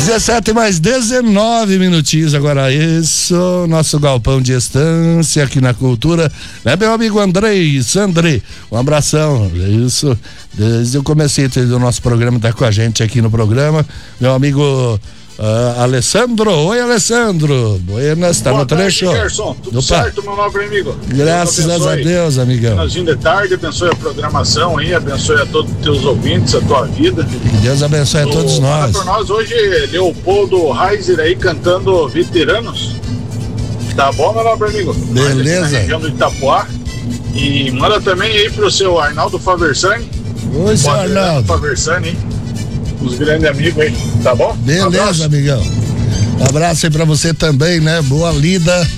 17 mais 19 minutinhos agora, isso, nosso galpão de estância aqui na Cultura, né, meu amigo Andrei Sandri, um abração, isso, desde o começo do nosso programa, tá com a gente aqui no programa, meu amigo Alessandro. Oi, Alessandro. Buenas, tá no trecho? Tudo certo, meu nobre amigo? Graças a Deus, amigão. Finalzinho de tarde, abençoe a programação aí, abençoe a todos os teus ouvintes, a tua vida. Que Deus abençoe a todos nós. Para nós hoje, Leopoldo Reiser aí cantando Veteranos. Tá bom, meu nobre amigo? Beleza. Na região do Itapuá. E manda também aí pro seu Arnaldo Faversani. Oi, seu Arnaldo. Faversani, hein? Os grandes amigos aí, tá bom? Beleza, amigão. Um abraço aí pra você também, né? Boa lida.